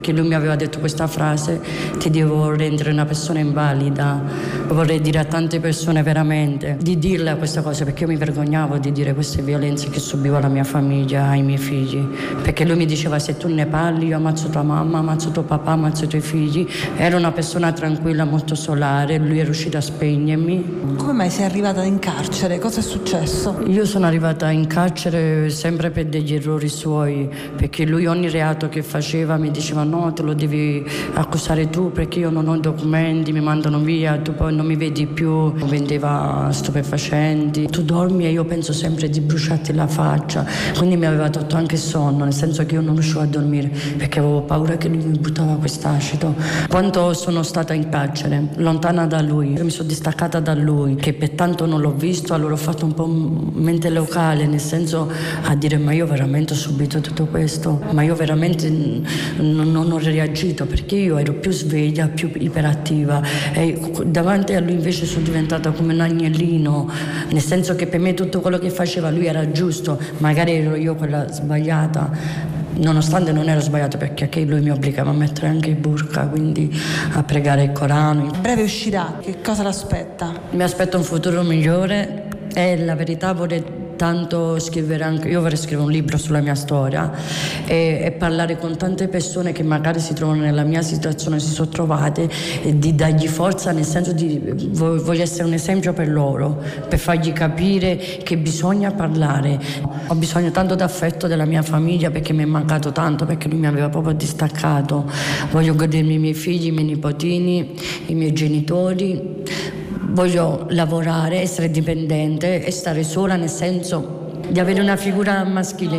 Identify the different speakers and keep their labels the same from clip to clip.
Speaker 1: Che lui mi aveva detto questa frase: ti devo rendere una persona invalida. Vorrei dire a tante persone veramente di dirle questa cosa, perché io mi vergognavo di dire queste violenze che subiva la mia famiglia ai miei figli, perché lui mi diceva: se tu ne parli io ammazzo tua mamma, ammazzo tuo papà, ammazzo i tuoi figli. Era una persona tranquilla, molto solare, lui è riuscito a spegnermi.
Speaker 2: Come mai sei arrivata in carcere? Cosa è successo?
Speaker 1: Io sono arrivata in carcere sempre per degli errori suoi, perché lui ogni reato che faceva mi diceva: no, te lo devi accusare tu perché io non ho documenti, mi mandano via, tu poi non mi vedi più. Vendeva stupefacenti, tu dormi e io penso sempre di bruciarti la faccia, quindi mi aveva tolto anche il sonno, nel senso che io non riuscivo a dormire perché avevo paura che lui mi buttava quest'acido. Quando sono stata in carcere, lontana da lui, io mi sono distaccata da lui, che per tanto non l'ho visto, allora ho fatto un po' mente locale, nel senso a dire: ma io veramente ho subito tutto questo, ma io veramente non ho reagito, perché io ero più sveglia, più iperattiva, e davanti a lui invece sono diventata come un agnellino, nel senso che per me tutto quello che faceva lui era giusto, magari ero io quella sbagliata, nonostante non ero sbagliato, perché anche lui mi obbligava a mettere anche il burqa, quindi a pregare il Corano.
Speaker 2: A breve uscirà, che cosa l'aspetta?
Speaker 1: Mi aspetta un futuro migliore e la verità vorrei tanto scrivere anche, io vorrei scrivere un libro sulla mia storia e parlare con tante persone che magari si trovano nella mia situazione, si sono trovate, e di dargli forza, nel senso di voglio essere un esempio per loro, per fargli capire che bisogna parlare. Ho bisogno tanto d'affetto della mia famiglia, perché mi è mancato tanto, perché lui mi aveva proprio distaccato. Voglio godermi i miei figli, i miei nipotini, i miei genitori. Voglio lavorare, essere dipendente e stare sola, nel senso di avere una figura maschile.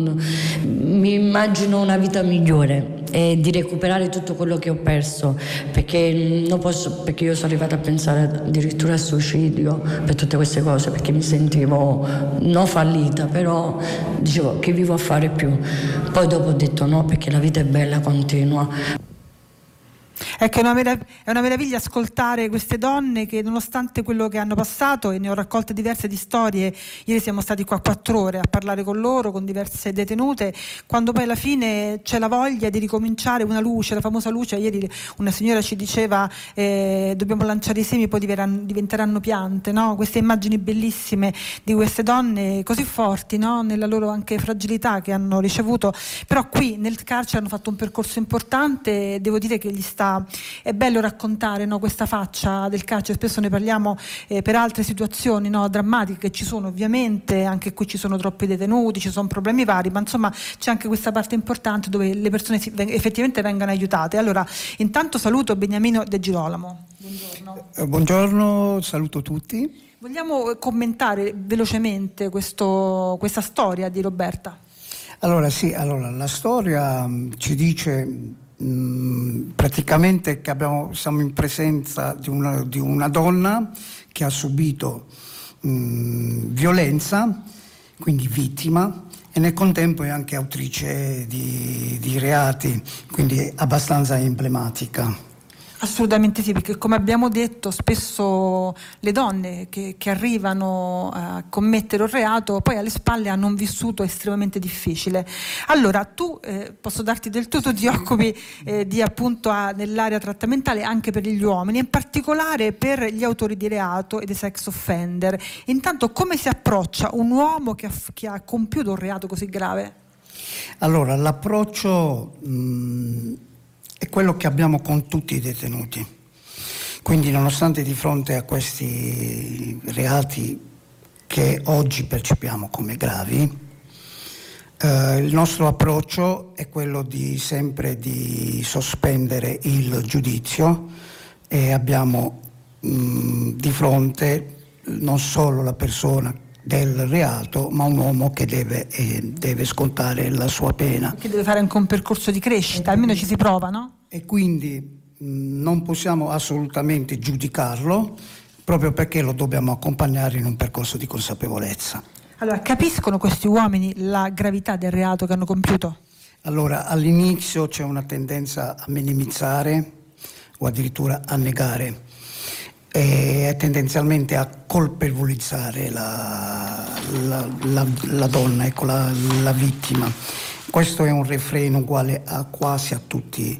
Speaker 1: Mi immagino una vita migliore e di recuperare tutto quello che ho perso, perché non posso, perché io sono arrivata a pensare addirittura al suicidio per tutte queste cose, perché mi sentivo non fallita, però dicevo: che vivo a fare più? Poi dopo ho detto no, perché la vita è bella, continua.
Speaker 2: Ecco, è una meraviglia ascoltare queste donne che, nonostante quello che hanno passato, e ne ho raccolte diverse di storie, ieri siamo stati qua 4 ore a parlare con loro, con diverse detenute, quando poi alla fine c'è la voglia di ricominciare, una luce, la famosa luce. Ieri una signora ci diceva: dobbiamo lanciare i semi, poi diventeranno piante, no? Queste immagini bellissime di queste donne così forti, no? Nella loro anche fragilità che hanno ricevuto, però qui nel carcere hanno fatto un percorso importante. Devo dire che è bello raccontare, no, questa faccia del carcere. Spesso ne parliamo per altre situazioni, no, drammatiche che ci sono, ovviamente anche qui ci sono troppi detenuti, ci sono problemi vari, ma insomma c'è anche questa parte importante dove le persone effettivamente vengano aiutate. Allora, intanto saluto Beniamino De Girolamo. Buongiorno.
Speaker 3: Buongiorno, saluto tutti.
Speaker 2: Vogliamo commentare velocemente questa storia di Roberta?
Speaker 3: Allora sì, la storia ci dice praticamente che siamo in presenza di una donna che ha subito violenza, quindi vittima, e nel contempo è anche autrice di reati, quindi è abbastanza emblematica.
Speaker 2: Assolutamente sì, perché come abbiamo detto spesso le donne che arrivano a commettere un reato poi alle spalle hanno un vissuto estremamente difficile. Allora tu, posso darti del tu ti occupi di appunto nell'area trattamentale anche per gli uomini, in particolare per gli autori di reato e dei sex offender. Intanto come si approccia un uomo che ha compiuto un reato così grave?
Speaker 3: Allora l'approccio è quello che abbiamo con tutti i detenuti, quindi nonostante di fronte a questi reati che oggi percepiamo come gravi, il nostro approccio è quello di sempre di sospendere il giudizio, e abbiamo di fronte non solo la persona del reato, ma un uomo che deve scontare la sua pena.
Speaker 2: Che deve fare anche un percorso di crescita, almeno ci si prova, no?
Speaker 3: E quindi non possiamo assolutamente giudicarlo, proprio perché lo dobbiamo accompagnare in un percorso di consapevolezza.
Speaker 2: Allora, capiscono questi uomini la gravità del reato che hanno compiuto?
Speaker 3: Allora, all'inizio c'è una tendenza a minimizzare o addirittura a negare, e tendenzialmente a colpevolizzare la donna, ecco, la vittima. Questo è un refrain uguale a quasi a tutti